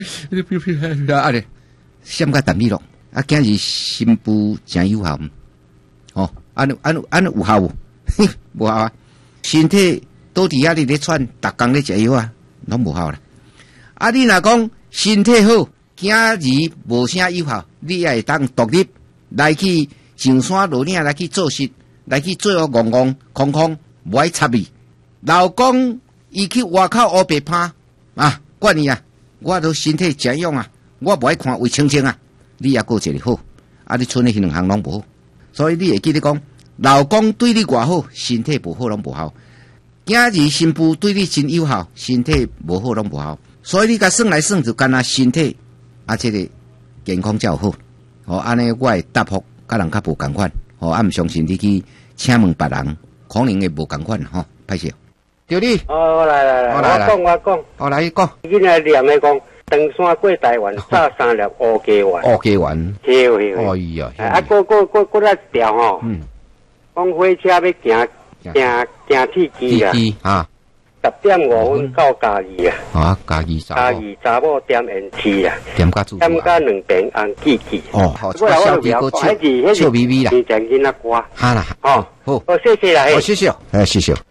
啊咧，闪个淡米咯。啊，今日新妇真有效，哦，安有效无？无效啊！身体倒伫遐咧喘，逐工咧食药啊，拢无效啦。啊，你若讲身体好，今日无啥有效，你也会当独立来去上山落岭来去做事，来去做戆戆空空，无爱插你。老公伊去外口乌白拍啊，管你啊！我都身体真勇啊，我无爱看胃清清啊。你也过一个好，啊，你剩的迄两项拢无好，所以你会记得讲，老公对你偌好，身体无好拢无效。今日新妇对你真有效，身体无好拢无效。所以你甲算来算就干那身体啊，这个健康才有好。哦，安尼我会答复甲人较无共款。哦，啊，唔相信你去请问别人，可能会无共款吼，歹势。对你。 哦，来，我讲。 哦，来讲。 今仔念的讲。登山过台湾，炸3粒乌鸡丸。 乌鸡丸。 对。 哎呀。 啊，过来一条吼。讲火车要行铁机啊。 啊。 10:05到嘉义啊。 啊，嘉义查某点NT啊。 点甲2 边红记记。 哦，好。小弟个笑眯眯啦。 你真囡仔乖。 哈啦。 哦，好，谢谢啦。 谢谢。谢谢。